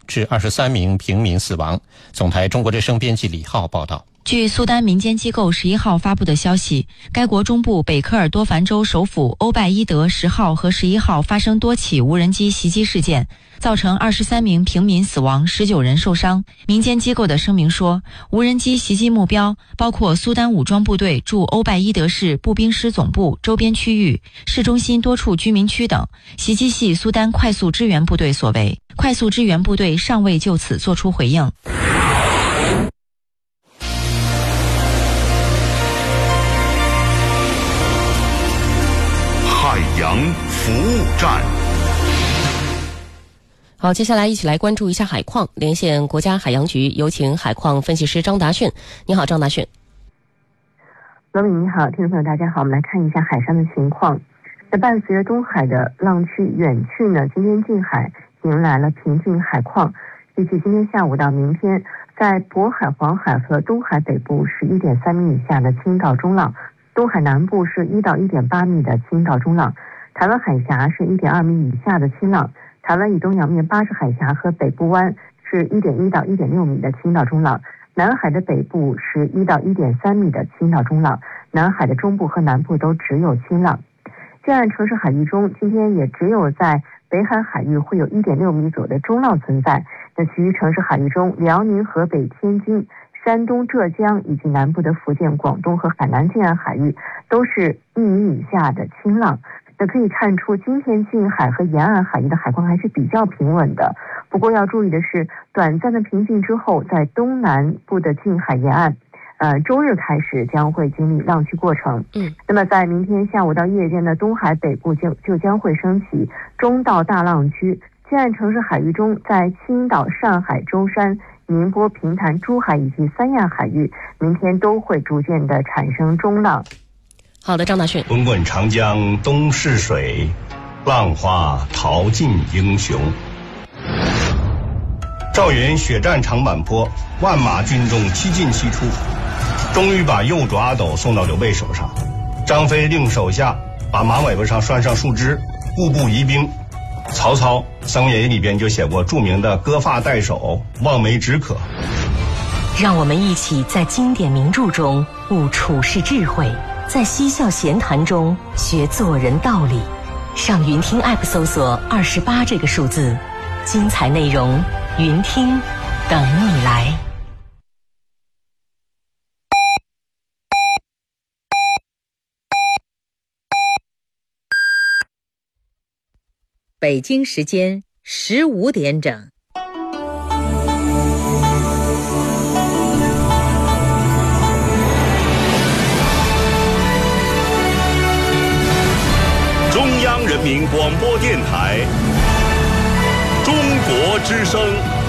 致23名平民死亡。总台中国之声编辑李浩报道。 据苏丹民间机构11号发布的消息，该国中部北科尔多凡州首府欧拜伊德10号和11号发生多起无人机袭击事件，造成23名平民死亡，19人受伤。民间机构的声明说，无人机袭击目标包括苏丹武装部队驻欧拜伊德市步兵师总部周边区域、市中心多处居民区等，袭击系苏丹快速支援部队所为。快速支援部队尚未就此作出回应。 海洋服务站。 好，接下来一起来关注一下海况，连线国家海洋局，有请海况分析师张达迅。你好，张达迅。 罗敏你好，听众朋友大家好，我们来看一下海上的情况。那伴随着东海的浪区远去呢，今天近海迎来了平静海况。预计今天下午到明天，在渤海、黄海和东海北部是 1.3 米以下的轻到中浪，东海南部是1到 1.8 米的轻到中浪，台湾海峡是 1.2 米以下的轻浪，台湾以东洋面巴士海峡和北部湾是 1.1 到 1.6 米的轻到中浪，南海的北部是1到 1.3 米的轻到中浪，南海的中部和南部都只有轻浪。近岸城市海域中，今天也只有在北海海域会有 1.6 米左右的中浪存在，那其余城市海域中，辽宁、河北、天津、山东、浙江以及南部的福建、广东和海南近岸海域都是1米以下的轻浪。那可以看出，今天近海和沿岸海域的海况还是比较平稳的。不过要注意的是，短暂的平静之后，在东南部的近海沿岸，周日开始将会经历浪区过程。那么在明天下午到夜间的东海北部就将会升起中到大浪区。近岸城市海域中，在青岛、上海、舟山、宁波、平潭、珠海以及三亚海域，明天都会逐渐的产生中浪。 好的，张达迅。 滚滚长江东逝水，浪花淘尽英雄。赵云血战长坂坡，万马军中七进七出，终于把右爪阿斗送到刘备手上。张飞令手下把马尾巴上拴上树枝，步步疑兵。曹操《三国演义》里边就写过著名的割发代首，望梅止渴。 让我们一起在经典名著中悟处世智慧，在嬉笑闲谈中学做人道理。上云听 App 搜索28这个数字，精彩内容云听等你来。 北京时间15点整。 中央人民广播电台，中国之声。